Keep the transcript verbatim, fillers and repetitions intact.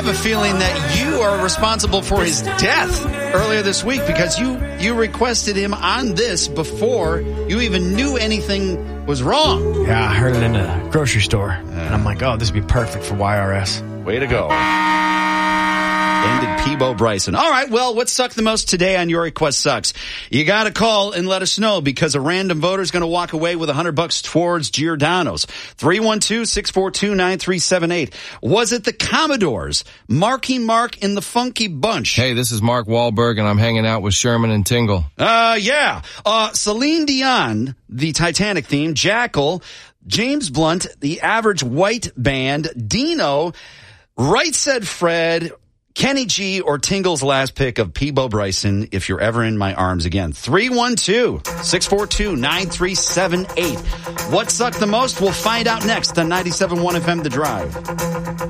have a feeling that you are responsible for his death earlier this week because you, you requested him on this before you even knew anything was wrong. Yeah, I heard it in a grocery store. Uh, and I'm like, oh, this would be perfect for Y R S. Way to go. Ended Peebo Bryson. All right, well, what sucked the most today on Your Request Sucks? You got to call and let us know because a random voter is going to walk away with one hundred bucks towards Giordano's. three one two, six four two, nine three seven eight. Was it the Commodores? Marky Mark in the Funky Bunch. Hey, this is Mark Wahlberg, and I'm hanging out with Sherman and Tingle. Uh, yeah. Uh, Celine Dion, the Titanic theme, Jackal, James Blunt, the Average White Band, Dino, Right Said Fred, Kenny G, or Tingle's last pick of Peebo Bryson, if you're ever in my arms again. three one two, six four two, nine three seven eight. What sucked the most? We'll find out next on ninety-seven point one F M The Drive.